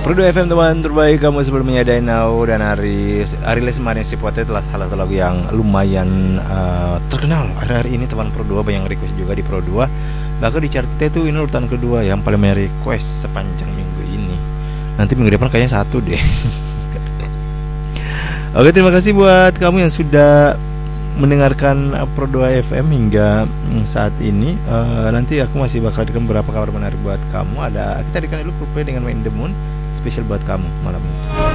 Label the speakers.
Speaker 1: Pro 2 FM teman terbaik kamu sebelumnya Dainau dan Aris. Arilis Manis Cipote telah salah satu lagu yang lumayan terkenal akhir-akhir ini teman Pro 2, banyak request juga di Pro 2. Bahkan di chart kita itu ini urutan kedua yang paling banyak request sepanjang minggu ini. Nanti minggu depan kayaknya satu deh. Oke, terima kasih buat kamu yang sudah mendengarkan Pro 2 FM hingga saat ini. Nanti aku masih bakal berikan beberapa kabar menarik buat kamu. Kita akan dulu Coldplay dengan When the Moon spesial buat kamu malam ini.